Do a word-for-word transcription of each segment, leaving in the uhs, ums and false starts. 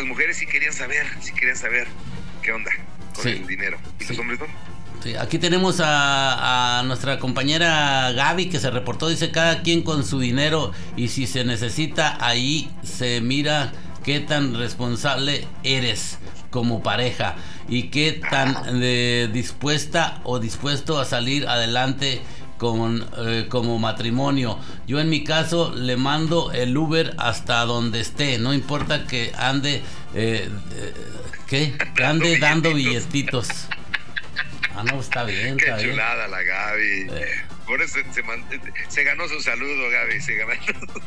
las mujeres sí querían saber, sí querían saber qué onda con sí. el dinero. ¿Y sí. los hombres no? Sí, aquí tenemos a, a nuestra compañera Gaby que se reportó, dice cada quien con su dinero y si se necesita ahí se mira qué tan responsable eres como pareja y qué tan eh, dispuesta o dispuesto a salir adelante con, eh, como matrimonio. Yo en mi caso le mando el Uber hasta donde esté, no importa que ande eh, eh, ¿qué? Que ande dando billetitos. Ah, no, está bien, qué está bien. Qué chulada la Gaby. Eh. Por eso se, se, se ganó su saludo, Gaby, se ganó.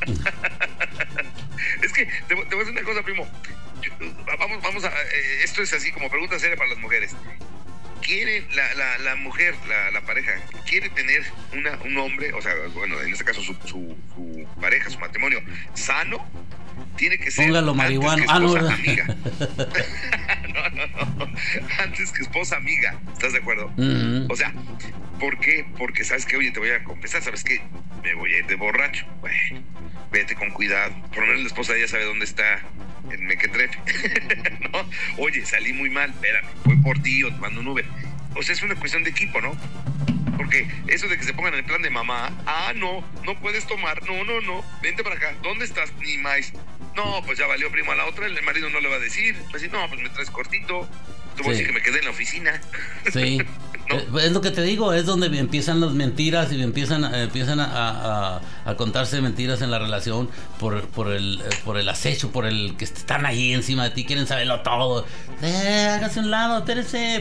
Es que te, te voy a decir una cosa, primo. Yo, vamos, vamos a, eh, esto es así como pregunta seria para las mujeres. ¿Quiere la, la, la mujer, la, la pareja, quiere tener una, un hombre, o sea, bueno, en este caso su, su, su pareja, su matrimonio, sano? Tiene que ser. Póngalo marihuana. Ah, no, amiga. no, no, no. Antes que esposa amiga. ¿Estás de acuerdo? Uh-huh. O sea, ¿por qué? Porque sabes que, oye, te voy a confesar, ¿sabes qué? Me voy a ir de borracho. Bueno, vete con cuidado. Por lo menos la esposa ya sabe dónde está el mequetrefe. ¿No? Oye, salí muy mal, espérame, voy por ti o te mando un Uber. O sea, es una cuestión de equipo, ¿no? Porque eso de que se pongan en el plan de mamá, ah, no, no puedes tomar, no, no, no, vente para acá, ¿dónde estás? Ni más. No, pues ya valió, primo, a la otra, el marido no le va a decir, pues sí, no, pues me traes cortito, te voy sí. a decir que me quedé en la oficina. Sí, ¿no? Es lo que te digo, es donde empiezan las mentiras y empiezan, eh, empiezan a, a, a contarse mentiras en la relación por, por, el, por el acecho, por el que están ahí encima de ti, quieren saberlo todo. Eh, hágase un lado, espérese,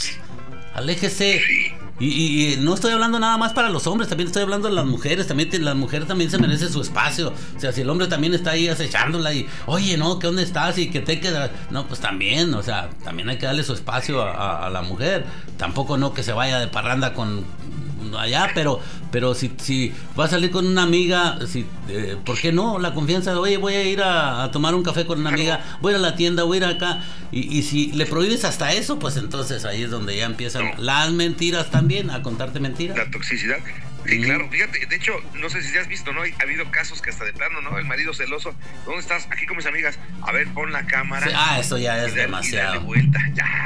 aléjese. Sí. Y, y, y no estoy hablando nada más para los hombres, también estoy hablando de las mujeres, también las mujeres también se merecen su espacio. O sea, si el hombre también está ahí acechándola y, oye, no, ¿qué dónde estás? Y que te queda, no, pues también, o sea, también hay que darle su espacio a, a, a la mujer. Tampoco no que se vaya de parranda con allá, pero pero si, si va a salir con una amiga, si, eh, ¿por qué no? La confianza de, oye, voy a ir a, a tomar un café con una amiga, voy a ir a la tienda, voy a ir acá, y, y si le prohíbes hasta eso, pues entonces ahí es donde ya empiezan no. las mentiras también, a contarte mentiras. La toxicidad. Sí, claro, fíjate, de hecho, no sé si ya has visto, ¿no? Ha habido casos que hasta de plano, ¿no? El marido celoso, ¿dónde estás? Aquí con mis amigas, a ver, pon la cámara. Sí, ah, eso ya es y demasiado. Y dale vuelta,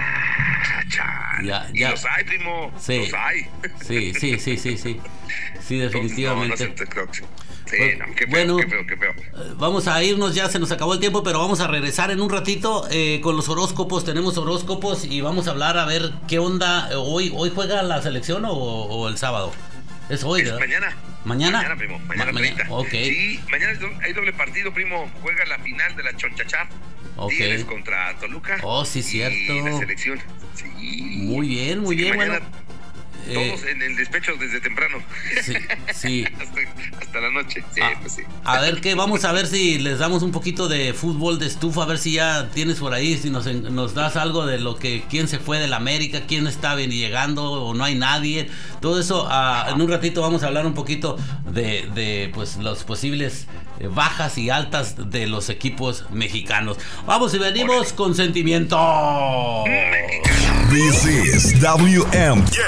ya, ya, ya, y ya. los hay, primo, sí. los hay. Sí, sí, sí, sí, sí, sí, definitivamente. Entonces, no, no se, sí, pues, no, qué feo, bueno, qué feo, qué feo. Vamos a irnos, ya se nos acabó el tiempo, pero vamos a regresar en un ratito eh, con los horóscopos. Tenemos horóscopos y vamos a hablar a ver qué onda. Hoy, hoy juega la selección o, o el sábado. Es hoy, ¿verdad? Es mañana. ¿Mañana? Mañana, primo. Mañana Ma- treinta. Ok. Sí, mañana hay doble partido, primo. Juega la final de la Chonchachá. Okay. Tigres contra Toluca. Oh, sí, cierto. Y la selección. Sí. Muy bien, muy sí, bien. Mañana Bueno. Todos eh, en el despecho desde temprano. Sí, sí. hasta, hasta la noche. Sí, ah, pues sí. A ver qué, vamos a ver si les damos un poquito de fútbol de estufa, a ver si ya tienes por ahí, si nos, nos das algo de lo que, quién se fue de la América, quién está bien llegando o no hay nadie. Todo eso, ah, en un ratito vamos a hablar un poquito de, de pues los posibles bajas y altas de los equipos mexicanos. Vamos y venimos Hola. con sentimiento. This is W M K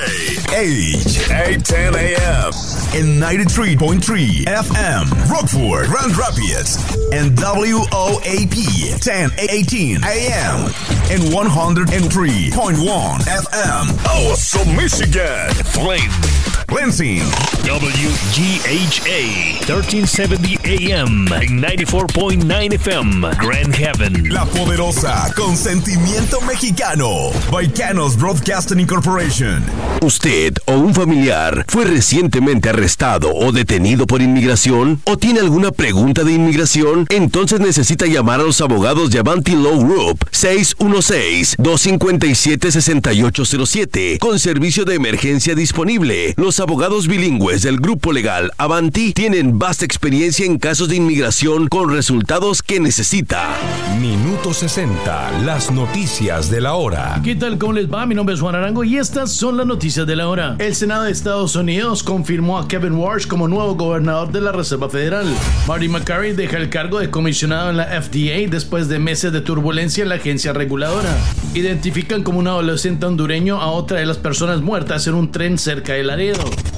H eight ten A M and ninety-three point three F M Rockford, Grand Rapids, and W O A P ten eighteen A M and one oh three point one F M Awesome Michigan, Flame, Lansing, W G H A thirteen seventy A M and ninety-four point nine F M Grand Haven, La Poderosa con sentimiento mexicano, Vaicanos Broadcasting Incorporation. ¿Usted o un familiar fue recientemente arrestado o detenido por inmigración? ¿O tiene alguna pregunta de inmigración? Entonces necesita llamar a los abogados de Avanti Law Group seis uno seis, dos cinco siete, seis ocho cero siete con servicio de emergencia disponible. Los abogados bilingües del grupo legal Avanti tienen vasta experiencia en casos de inmigración con resultados que necesita. Minuto sesenta, las noticias de la hora. ¿Qué tal? ¿Cómo les va? Mi nombre es Juan Arango y estas son las noticias de la hora. El Senado de Estados Unidos confirmó a Kevin Warsh como nuevo gobernador de la Reserva Federal. Marty McCarthy deja el cargo de comisionado en la F D A después de meses de turbulencia en la agencia reguladora. Identifican como un adolescente hondureño a otra de las personas muertas en un tren cerca de Laredo.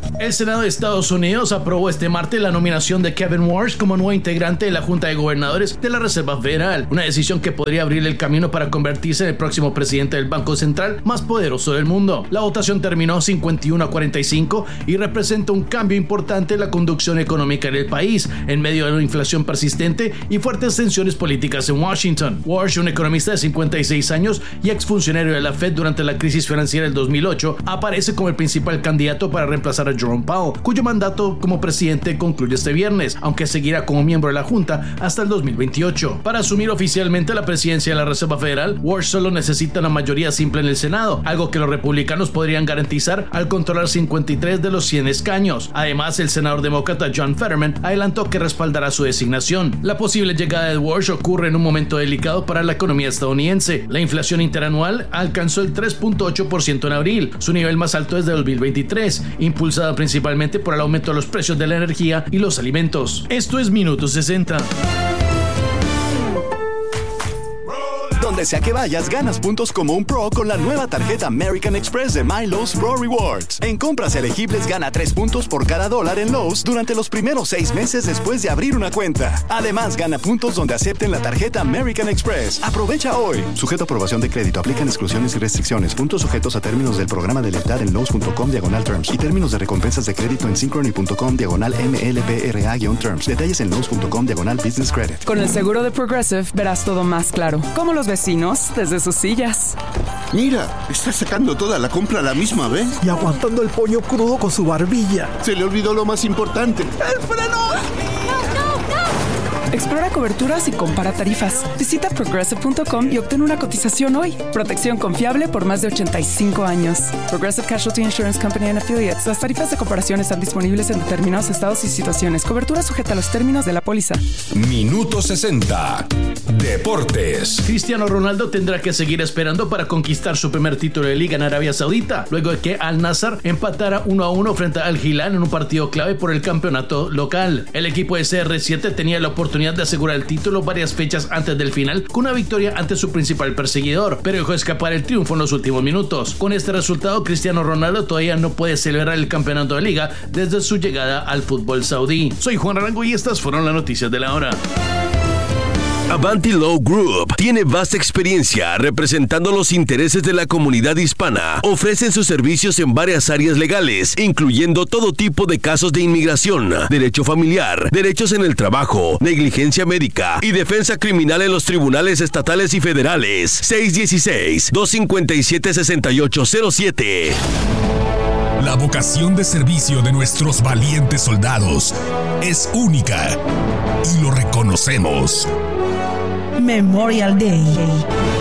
El Senado de Estados Unidos aprobó este martes la nominación de Kevin Warsh como nuevo integrante de la Junta de Gobernadores de la Reserva Federal, una decisión que podría abrir el camino para convertirse en el próximo presidente del Banco Central más poderoso del mundo. La votación terminó cincuenta y uno a cuarenta y cinco y representa un cambio importante en la conducción económica del país, en medio de una inflación persistente y fuertes tensiones políticas en Washington. Warsh, un economista de cincuenta y seis años y exfuncionario de la Fed durante la crisis financiera del dos mil ocho, aparece como el principal candidato para reemplazar a Jerome Powell, cuyo mandato como presidente concluye este viernes, aunque seguirá como miembro de la Junta hasta el dos mil veintiocho. Para asumir oficialmente la presidencia de la Reserva Federal, Warsh solo necesita una mayoría simple en el Senado, algo que los republicanos podrían garantizar al controlar cincuenta y tres de los cien escaños. Además, el senador demócrata John Fetterman adelantó que respaldará su designación. La posible llegada de Warsh ocurre en un momento delicado para la economía estadounidense. La inflación interanual alcanzó el tres punto ocho por ciento en abril, su nivel más alto desde dos mil veintitrés, impulsada principalmente por el aumento de los precios de la energía y los alimentos. Esto es Minuto sesenta. Donde sea que vayas, ganas puntos como un pro con la nueva tarjeta American Express de My Lowe's Pro Rewards. En compras elegibles, gana tres puntos por cada dólar en Lowe's durante los primeros seis meses después de abrir una cuenta. Además, gana puntos donde acepten la tarjeta American Express. Aprovecha hoy. Sujeto a aprobación de crédito. Aplican exclusiones y restricciones. Puntos sujetos a términos del programa de lealtad en Lowe's punto com diagonal terms y términos de recompensas de crédito en synchrony punto com diagonal M L P R A-terms. Detalles en Lowe's punto com diagonal business credit. Con el seguro de Progressive verás todo más claro. Como los vecinos desde sus sillas. Mira, está sacando toda la compra a la misma vez. Y aguantando el pollo crudo con su barbilla. Se le olvidó lo más importante. ¡El freno! Explora coberturas y compara tarifas. Visita progressive punto com y obtén una cotización hoy. Protección confiable por más de ochenta y cinco años. Progressive Casualty Insurance Company and Affiliates. Las tarifas de comparación están disponibles en determinados estados y situaciones. Cobertura sujeta a los términos de la póliza. Minuto sesenta. Deportes. Cristiano Ronaldo tendrá que seguir esperando para conquistar su primer título de liga en Arabia Saudita, luego de que Al Nassr empatara uno a uno frente al Hilal en un partido clave por el campeonato local. El equipo de C R siete tenía la oportunidad de asegurar el título varias fechas antes del final con una victoria ante su principal perseguidor, pero dejó escapar el triunfo en los últimos minutos. Con este resultado, Cristiano Ronaldo todavía no puede celebrar el campeonato de liga desde su llegada al fútbol saudí. Soy Juan Arango y estas fueron las noticias de la hora. Avanti Law Group tiene vasta experiencia representando los intereses de la comunidad hispana. Ofrecen sus servicios en varias áreas legales, incluyendo todo tipo de casos de inmigración, derecho familiar, derechos en el trabajo, negligencia médica y defensa criminal en los tribunales estatales y federales. seis uno seis, dos cinco siete, seis ocho cero siete. La vocación de servicio de nuestros valientes soldados es única y lo reconocemos. Memorial Day.